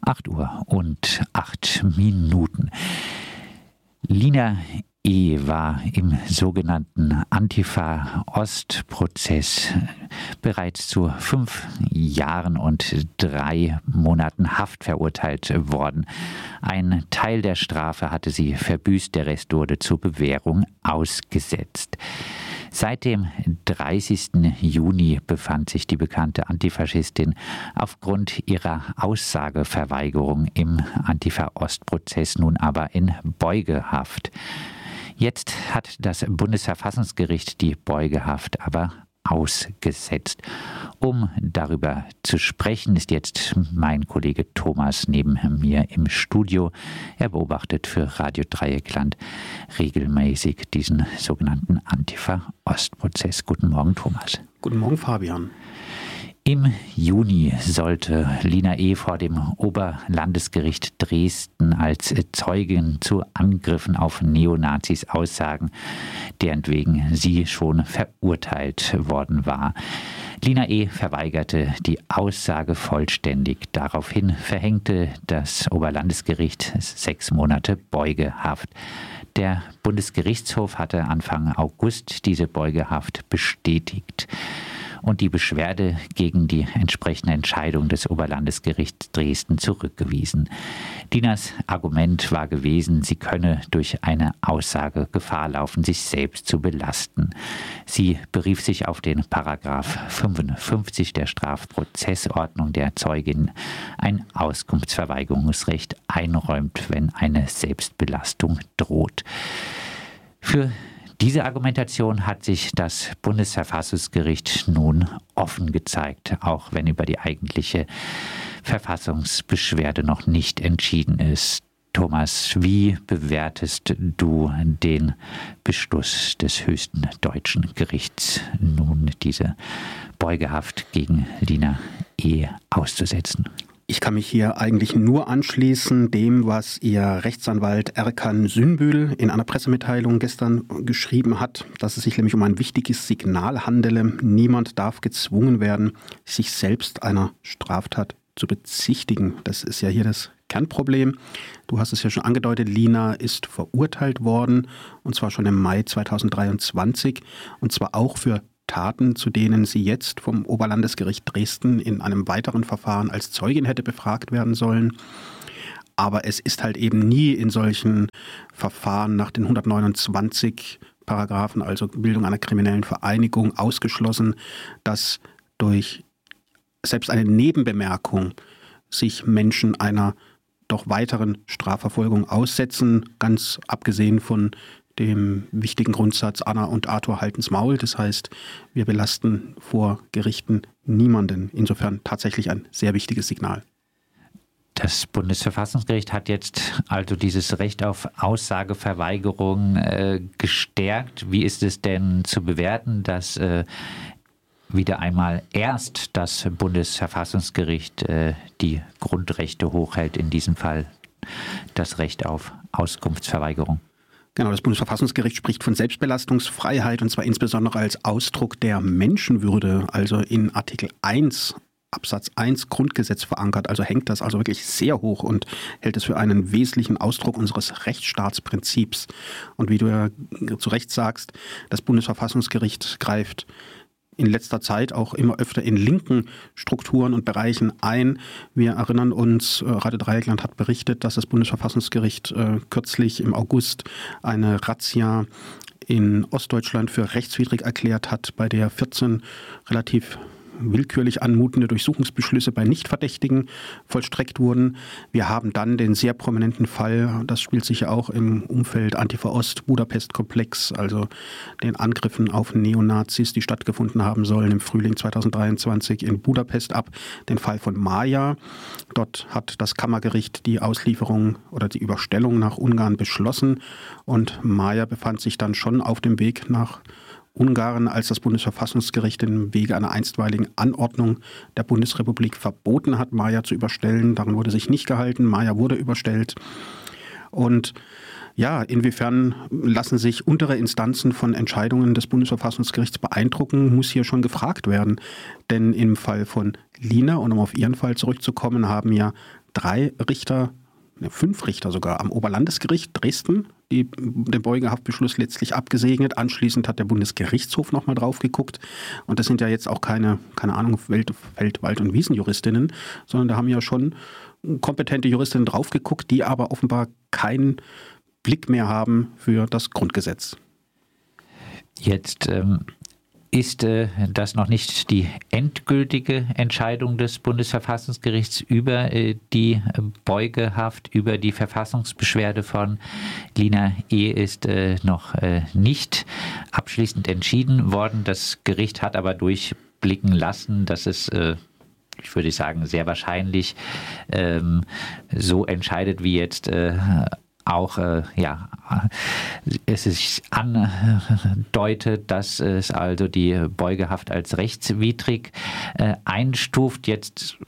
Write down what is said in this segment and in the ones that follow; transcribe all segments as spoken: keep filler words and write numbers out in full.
acht Uhr und acht Minuten. Lina E. war im sogenannten Antifa-Ost-Prozess bereits zu fünf Jahren und drei Monaten Haft verurteilt worden. Ein Teil der Strafe hatte sie verbüßt, der Rest wurde zur Bewährung ausgesetzt. Seit dem dreißigsten Juni befand sich die bekannte Antifaschistin aufgrund ihrer Aussageverweigerung im Antifa-Ost-Prozess nun aber in Beugehaft. Jetzt hat das Bundesverfassungsgericht die Beugehaft aber ausgesetzt. Um darüber zu sprechen, ist jetzt mein Kollege Thomas neben mir im Studio. Er beobachtet für Radio Dreieckland regelmäßig diesen sogenannten Antifa-Ost-Prozess. Guten Morgen, Thomas. Guten Morgen, Fabian. Im Juni sollte Lina E. vor dem Oberlandesgericht Dresden als Zeugin zu Angriffen auf Neonazis aussagen, deren wegen sie schon verurteilt worden war. Lina E. verweigerte die Aussage vollständig. Daraufhin verhängte das Oberlandesgericht sechs Monate Beugehaft. Der Bundesgerichtshof hatte Anfang August diese Beugehaft bestätigt und die Beschwerde gegen die entsprechende Entscheidung des Oberlandesgerichts Dresden zurückgewiesen. Linas Argument war gewesen, sie könne durch eine Aussage Gefahr laufen, sich selbst zu belasten. Sie berief sich auf den Paragraph fünfundfünfzig der Strafprozessordnung, der Zeugin ein Auskunftsverweigerungsrecht einräumt, wenn eine Selbstbelastung droht. Für Diese Argumentation hat sich das Bundesverfassungsgericht nun offen gezeigt, auch wenn über die eigentliche Verfassungsbeschwerde noch nicht entschieden ist. Thomas, wie bewertest du den Beschluss des höchsten deutschen Gerichts, nun diese Beugehaft gegen Lina E. auszusetzen? Ich kann mich hier eigentlich nur anschließen dem, was Ihr Rechtsanwalt Erkan Sünbül in einer Pressemitteilung gestern geschrieben hat, dass es sich nämlich um ein wichtiges Signal handele. Niemand darf gezwungen werden, sich selbst einer Straftat zu bezichtigen. Das ist ja hier das Kernproblem. Du hast es ja schon angedeutet, Lina ist verurteilt worden, und zwar schon im Mai zweitausenddreiundzwanzig, und zwar auch für Taten, zu denen sie jetzt vom Oberlandesgericht Dresden in einem weiteren Verfahren als Zeugin hätte befragt werden sollen. Aber es ist halt eben nie in solchen Verfahren nach den hundertneunundzwanzig Paragraphen, also Bildung einer kriminellen Vereinigung, ausgeschlossen, dass durch selbst eine Nebenbemerkung sich Menschen einer doch weiteren Strafverfolgung aussetzen, ganz abgesehen von dem wichtigen Grundsatz Anna und Arthur halten's Maul. Das heißt, wir belasten vor Gerichten niemanden. Insofern tatsächlich ein sehr wichtiges Signal. Das Bundesverfassungsgericht hat jetzt also dieses Recht auf Aussageverweigerung äh, gestärkt. Wie ist es denn zu bewerten, dass äh, wieder einmal erst das Bundesverfassungsgericht äh, die Grundrechte hochhält, in diesem Fall das Recht auf Auskunftsverweigerung? Genau, das Bundesverfassungsgericht spricht von Selbstbelastungsfreiheit, und zwar insbesondere als Ausdruck der Menschenwürde, also in Artikel eins Absatz eins Grundgesetz verankert. Also hängt das also wirklich sehr hoch und hält es für einen wesentlichen Ausdruck unseres Rechtsstaatsprinzips. Und wie du ja zu Recht sagst, das Bundesverfassungsgericht greift in letzter Zeit auch immer öfter in linken Strukturen und Bereichen ein. Wir erinnern uns, Radio Dreieckland hat berichtet, dass das Bundesverfassungsgericht äh, kürzlich im August eine Razzia in Ostdeutschland für rechtswidrig erklärt hat, bei der vierzehn relativ willkürlich anmutende Durchsuchungsbeschlüsse bei Nichtverdächtigen vollstreckt wurden. Wir haben dann den sehr prominenten Fall, das spielt sich ja auch im Umfeld Antifa-Ost-Budapest-Komplex, also den Angriffen auf Neonazis, die stattgefunden haben sollen im Frühling zweitausenddreiundzwanzig in Budapest ab, den Fall von Maja. Dort hat das Kammergericht die Auslieferung oder die Überstellung nach Ungarn beschlossen, und Maja befand sich dann schon auf dem Weg nach Ungarn, als das Bundesverfassungsgericht im Wege einer einstweiligen Anordnung der Bundesrepublik verboten hat, Maja zu überstellen. Daran wurde sich nicht gehalten. Maja wurde überstellt. Und Ja, inwiefern lassen sich untere Instanzen von Entscheidungen des Bundesverfassungsgerichts beeindrucken, muss hier schon gefragt werden. Denn im Fall von Lina, und um auf ihren Fall zurückzukommen, haben ja drei Richter, ne, fünf Richter sogar am Oberlandesgericht Dresden die, den Beugehaftbeschluss letztlich abgesegnet. Anschließend hat der Bundesgerichtshof nochmal drauf geguckt. Und das sind ja jetzt auch keine, keine Ahnung, Welt, Feld-, Wald- und Wiesenjuristinnen, sondern da haben ja schon kompetente Juristinnen drauf geguckt, die aber offenbar keinen Blick mehr haben für das Grundgesetz. Jetzt ähm, ist äh, das noch nicht die endgültige Entscheidung des Bundesverfassungsgerichts über äh, die Beugehaft, über die Verfassungsbeschwerde von Lina E. ist äh, noch äh, nicht abschließend entschieden worden. Das Gericht hat aber durchblicken lassen, dass es äh, ich würde sagen, sehr wahrscheinlich ähm, so entscheidet, wie jetzt äh, auch äh, ja, es sich andeutet, dass es also die Beugehaft als rechtswidrig äh, einstuft. Jetzt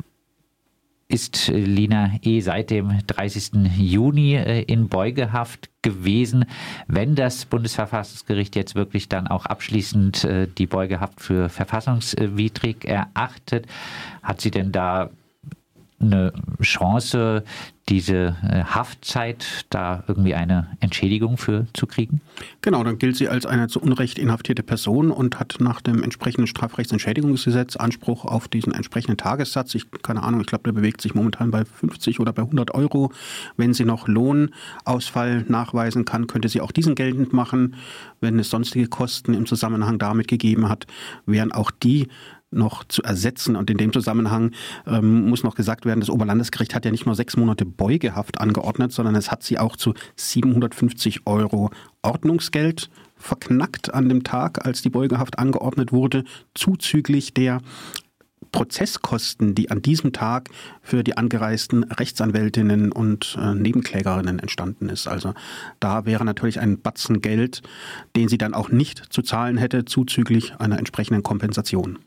ist Lina E. seit dem dreißigsten Juni äh, in Beugehaft gewesen. Wenn das Bundesverfassungsgericht jetzt wirklich dann auch abschließend äh, die Beugehaft für verfassungswidrig erachtet, hat sie denn da eine Chance, diese Haftzeit da irgendwie eine Entschädigung für zu kriegen? Genau, dann gilt sie als eine zu Unrecht inhaftierte Person und hat nach dem entsprechenden Strafrechtsentschädigungsgesetz Anspruch auf diesen entsprechenden Tagessatz. Ich keine Ahnung, ich glaube, der bewegt sich momentan bei fünfzig oder bei hundert Euro. Wenn sie noch Lohnausfall nachweisen kann, könnte sie auch diesen geltend machen. Wenn es sonstige Kosten im Zusammenhang damit gegeben hat, wären auch die noch zu ersetzen. Und in dem Zusammenhang ähm, muss noch gesagt werden, das Oberlandesgericht hat ja nicht nur sechs Monate Beugehaft angeordnet, sondern es hat sie auch zu siebenhundertfünfzig Euro Ordnungsgeld verknackt an dem Tag, als die Beugehaft angeordnet wurde, zuzüglich der Prozesskosten, die an diesem Tag für die angereisten Rechtsanwältinnen und äh, Nebenklägerinnen entstanden ist. Also da wäre natürlich ein Batzen Geld, den sie dann auch nicht zu zahlen hätte, zuzüglich einer entsprechenden Kompensation.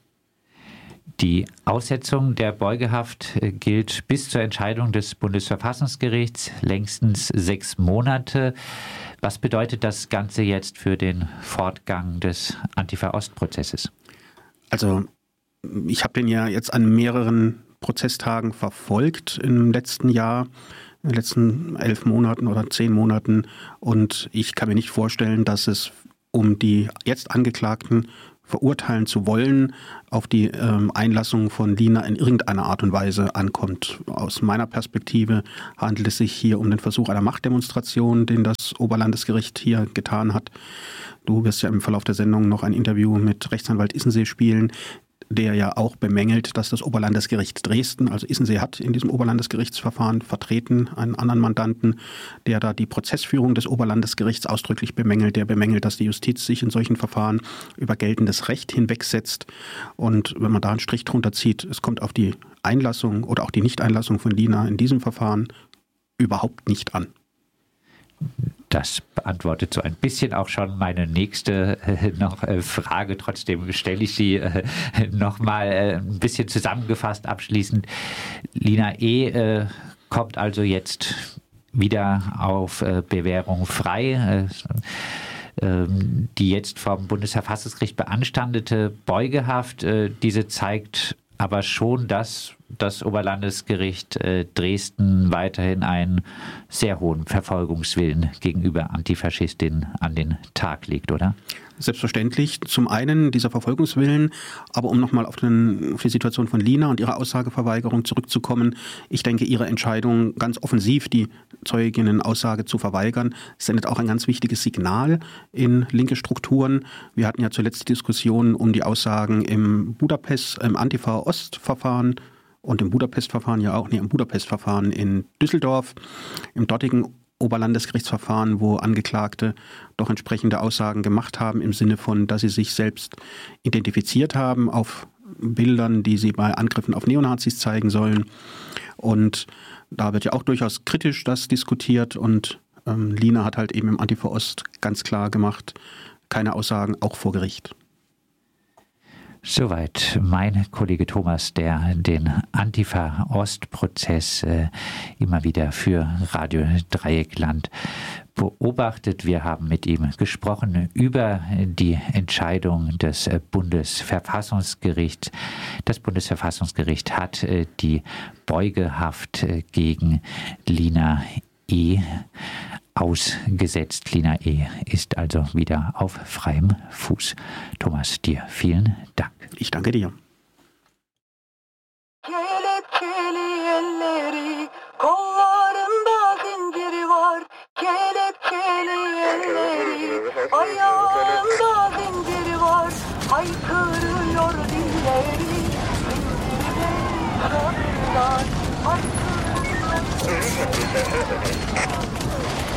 Die Aussetzung der Beugehaft gilt bis zur Entscheidung des Bundesverfassungsgerichts, längstens sechs Monate. Was bedeutet das Ganze jetzt für den Fortgang des Antifa-Ost-Prozesses? Also ich habe den ja jetzt an mehreren Prozesstagen verfolgt im letzten Jahr, in den letzten elf Monaten oder zehn Monaten. Und ich kann mir nicht vorstellen, dass es um die jetzt Angeklagten verurteilen zu wollen, auf die ähm, Einlassung von Lina in irgendeiner Art und Weise ankommt. Aus meiner Perspektive handelt es sich hier um den Versuch einer Machtdemonstration, den das Oberlandesgericht hier getan hat. Du wirst ja im Verlauf der Sendung noch ein Interview mit Rechtsanwalt Issensee spielen, der ja auch bemängelt, dass das Oberlandesgericht Dresden, also Issensee hat in diesem Oberlandesgerichtsverfahren vertreten, einen anderen Mandanten, der da die Prozessführung des Oberlandesgerichts ausdrücklich bemängelt, der bemängelt, dass die Justiz sich in solchen Verfahren über geltendes Recht hinwegsetzt. Und wenn man da einen Strich drunter zieht, es kommt auf die Einlassung oder auch die Nichteinlassung von Lina in diesem Verfahren überhaupt nicht an. Das beantwortet so ein bisschen auch schon meine nächste äh, noch äh, Frage. Trotzdem stelle ich sie äh, noch mal äh, ein bisschen zusammengefasst abschließend. Lina E. Äh, kommt also jetzt wieder auf äh, Bewährung frei. Äh, äh, die jetzt vom Bundesverfassungsgericht beanstandete Beugehaft, äh, diese zeigt aber schon, dass das Oberlandesgericht äh, Dresden weiterhin einen sehr hohen Verfolgungswillen gegenüber Antifaschistinnen an den Tag legt, oder? Selbstverständlich. Zum einen dieser Verfolgungswillen, aber um nochmal auf, den, auf die Situation von Lina und ihre Aussageverweigerung zurückzukommen, ich denke, ihre Entscheidung, ganz offensiv die Zeuginnen-Aussage zu verweigern, sendet auch ein ganz wichtiges Signal in linke Strukturen. Wir hatten ja zuletzt Diskussionen um die Aussagen im Budapest, im Antifa-Ost-Verfahren und im Budapest-Verfahren ja auch, nee, im Budapest-Verfahren in Düsseldorf, im dortigen Oberlandesgerichtsverfahren, wo Angeklagte doch entsprechende Aussagen gemacht haben im Sinne von, dass sie sich selbst identifiziert haben auf Bildern, die sie bei Angriffen auf Neonazis zeigen sollen. Und da wird ja auch durchaus kritisch das diskutiert und ähm, Lina hat halt eben im Antifa Ost ganz klar gemacht, keine Aussagen, auch vor Gericht. Soweit mein Kollege Thomas, der den Antifa-Ost-Prozess äh, immer wieder für Radio Dreieckland beobachtet. Wir haben mit ihm gesprochen über die Entscheidung des Bundesverfassungsgerichts. Das Bundesverfassungsgericht hat äh, die Beugehaft äh, gegen Lina E. ausgesetzt. Lina E. ist also wieder auf freiem Fuß. Thomas, dir vielen Dank. Ich danke dir. Kelepçeli elleri, kollarında zinciri var. Kelepçeli elleri, ayağında zinciri var. Haykırıyor dilleri, zincirleri kırarlar. Haykırıyor dilleri.